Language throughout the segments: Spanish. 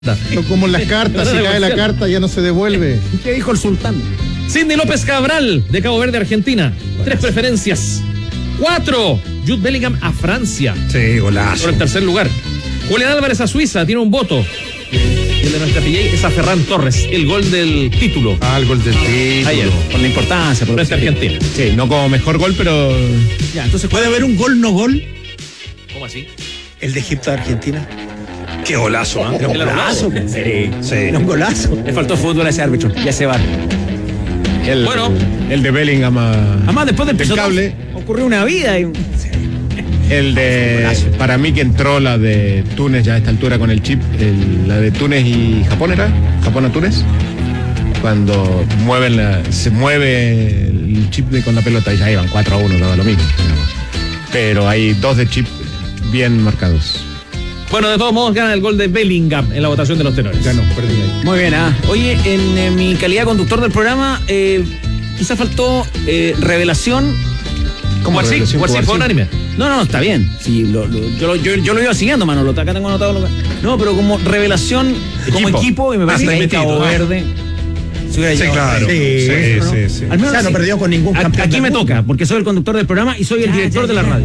No como en las cartas, si cae la carta ya no se devuelve. ¿Qué dijo el sultán? Sidney López Cabral, de Cabo Verde, Argentina. 3 preferencias. 4. Jude Bellingham a Francia. Sí, golazo. Por el tercer lugar. Julián Álvarez a Suiza, tiene un voto. Y el de nuestra PJ es a Ferran Torres, el gol del título. El gol del título. Ayer. Por la importancia. Por Frente a Argentina. Sí, no como mejor gol, pero... Ya, entonces puede haber un gol no gol. ¿Cómo así? El de Egipto a Argentina. Qué golazo, ¿eh? Era un golazo. Sí. Era un golazo. Le faltó fútbol a ese árbitro. Ya se va. Bueno. El de Bellingham Además, después del cable. ocurrió una vida. El de... Para mí que entró la de Túnez ya a esta altura con el chip. La de Túnez y Japón era. Japón a Túnez. Cuando se mueve el chip con la pelota y ya iban 4-1, daba lo mismo. Pero hay 2 de chip bien marcados. Bueno, de todos modos gana el gol de Bellingham en la votación de los tenores. Ganó, perdí ahí. Muy bien, Oye, en mi calidad de conductor del programa, quizá faltó revelación. ¿Cómo así? ¿Cómo así? ¿Fue unánime? No, está bien. Sí, yo lo iba siguiendo, Manolo. Acá tengo anotado. No, pero como revelación, como equipo, y me parece que Cabo Verde. Sí, claro. Sí. Al menos no perdió con ningún campeón. Aquí me toca, porque soy el conductor del programa y soy el director de la radio.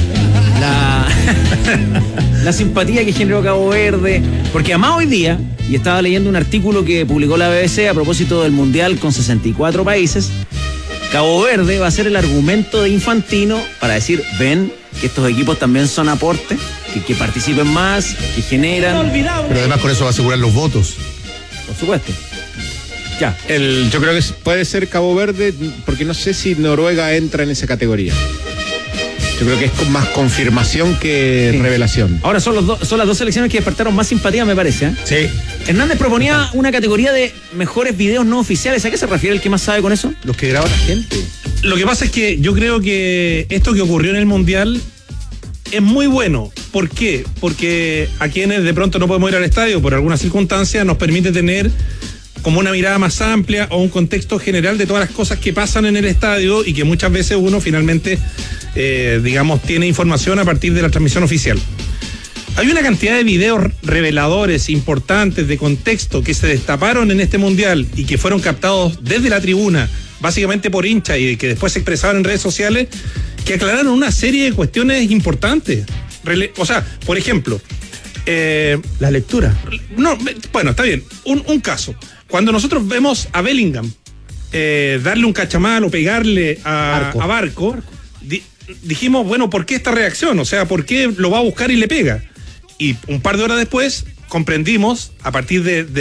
La simpatía que generó Cabo Verde, porque además hoy día, y estaba leyendo un artículo que publicó la BBC a propósito del Mundial con 64 países, Cabo Verde va a ser el argumento de Infantino para decir, ven, que estos equipos también son aporte, que participen más, que generan. Pero además con eso va a asegurar los votos. Por supuesto. Ya. Yo creo que puede ser Cabo Verde, porque no sé si Noruega entra en esa categoría. Yo creo que es más confirmación que revelación. Ahora son las dos selecciones que despertaron más simpatía, me parece. Sí. Hernández proponía una categoría de mejores videos no oficiales. ¿A qué se refiere el que más sabe con eso? Los que graba la gente. Lo que pasa es que yo creo que esto que ocurrió en el Mundial es muy bueno. ¿Por qué? Porque a quienes de pronto no podemos ir al estadio por alguna circunstancia nos permite tener como una mirada más amplia o un contexto general de todas las cosas que pasan en el estadio y que muchas veces uno finalmente, tiene información a partir de la transmisión oficial. Hay una cantidad de videos reveladores, importantes, de contexto, que se destaparon en este Mundial y que fueron captados desde la tribuna, básicamente por hincha, y que después se expresaron en redes sociales, que aclararon una serie de cuestiones importantes. Por ejemplo... la lectura. Bueno, está bien. Un caso. Cuando nosotros vemos a Bellingham darle un cachamal o pegarle a Barco, dijimos, bueno, ¿por qué esta reacción? O sea, ¿por qué lo va a buscar y le pega? Y un par de horas después comprendimos, a partir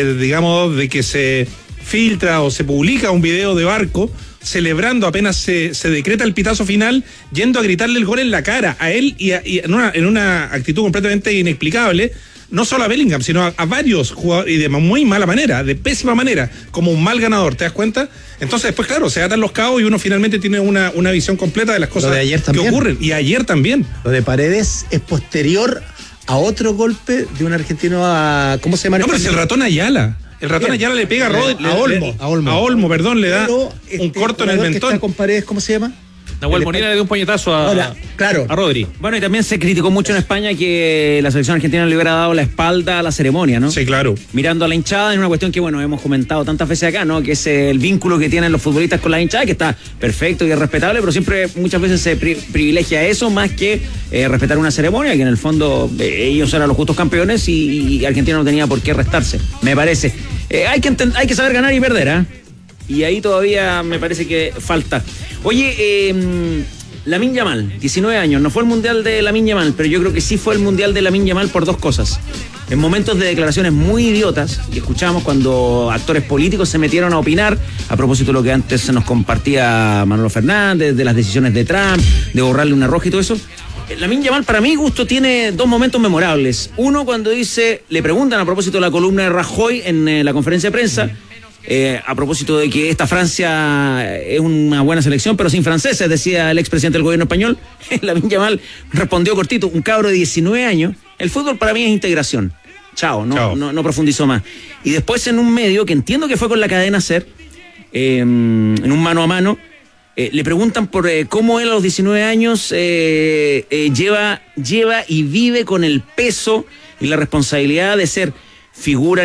de que se filtra o se publica un video de Barco celebrando apenas se decreta el pitazo final, yendo a gritarle el gol en la cara a él y en una actitud completamente inexplicable, no solo a Bellingham, sino a varios jugadores, y de muy mala manera, de pésima manera, como un mal ganador, ¿te das cuenta? Entonces después, claro, se atan los cabos y uno finalmente tiene una visión completa de las cosas que ocurren. Y ayer también. Lo de Paredes es posterior a otro golpe de un argentino a... ¿Cómo se llama? No, pero es el ratón Ayala. El ratón Ayala le pega a Olmo, perdón, le da un corto en el mentón. Que está con Paredes, ¿cómo se llama? Nahuel Molina le dio un puñetazo a Rodri. Bueno, y también se criticó mucho en España que la selección argentina le hubiera dado la espalda a la ceremonia, ¿no? Sí, claro. Mirando a la hinchada, es una cuestión que, hemos comentado tantas veces acá, ¿no? Que es el vínculo que tienen los futbolistas con la hinchada, que está perfecto y es respetable, pero siempre, muchas veces se privilegia eso más que respetar una ceremonia, que en el fondo ellos eran los justos campeones y Argentina no tenía por qué restarse, me parece. Hay que saber ganar y perder, ¿eh? Y ahí todavía me parece que falta. Oye, Lamine Yamal, 19 años, no fue el mundial de Lamine Yamal, pero yo creo que sí fue el mundial de Lamine Yamal por 2 cosas. En momentos de declaraciones muy idiotas, que escuchábamos cuando actores políticos se metieron a opinar, a propósito de lo que antes se nos compartía Manolo Fernández, de las decisiones de Trump, de borrarle una roja y todo eso. Lamine Yamal, para mi gusto, tiene 2 momentos memorables. Uno, cuando le preguntan a propósito de la columna de Rajoy en la conferencia de prensa, a propósito de que esta Francia es una buena selección, pero sin franceses, decía el expresidente del gobierno español. Lamine Yamal respondió cortito, un cabro de 19 años, el fútbol para mí es integración. Chao. No profundizó más. Y después en un medio, que entiendo que fue con la cadena SER, en un mano a mano, le preguntan por cómo él a los 19 años lleva y vive con el peso y la responsabilidad de ser figura